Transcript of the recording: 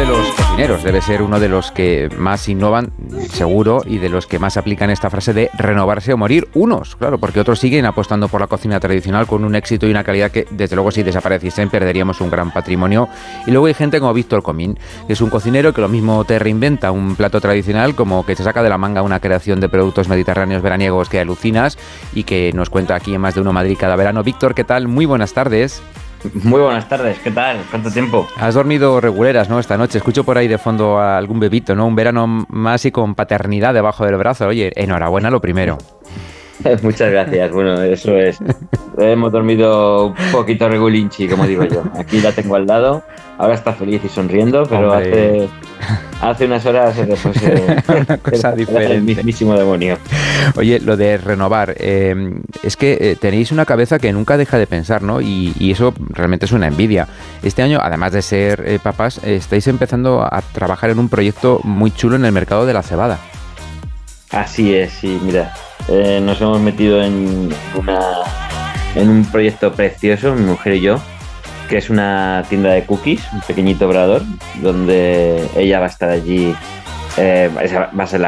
de los cocineros, debe ser uno de los que más innovan, seguro, y de los que más aplican esta frase de renovarse o morir. Unos, claro, porque otros siguen apostando por la cocina tradicional con un éxito y una calidad que, desde luego, si desapareciesen, perderíamos un gran patrimonio. Y luego hay gente como Víctor Comín, que es un cocinero que lo mismo te reinventa un plato tradicional como que te saca de la manga una creación de productos mediterráneos veraniegos que alucinas y que nos cuenta aquí en Más de Uno Madrid cada verano. Víctor, ¿qué tal? Muy buenas tardes. Muy buenas tardes, ¿qué tal? ¿Cuánto tiempo? Has dormido reguleras, ¿no? Esta noche. Escucho por ahí de fondo a algún bebito, ¿no? Un verano más y con paternidad debajo del brazo. Oye, enhorabuena lo primero. Muchas gracias, bueno, eso es. Hemos dormido un poquito regulinchi, como digo yo. Aquí la tengo al lado, ahora está feliz y sonriendo, pero hace unas horas después una cosa diferente. El mismísimo demonio. Oye, lo de renovar, es que tenéis una cabeza que nunca deja de pensar, ¿no? Y eso realmente es una envidia. Este año, además de ser papás, estáis empezando a trabajar en un proyecto muy chulo en el mercado de la cebada. Así es, sí, mira, nos hemos metido en un proyecto precioso, mi mujer y yo, que es una tienda de cookies, un pequeñito obrador, donde ella va a estar allí, va a ser la